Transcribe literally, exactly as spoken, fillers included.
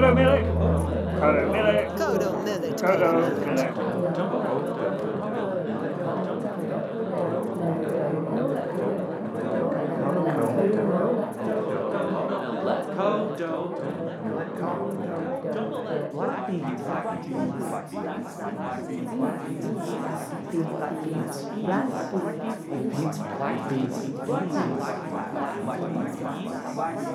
Kodo Millet. Kodo Millet. Kodo Millet. Kodo Millet. Black beans, black beans, black beans, black beans, black beans, black beans, black beans, black beans, black beans, black beans, black beans, black beans, black beans, black beans, black beans,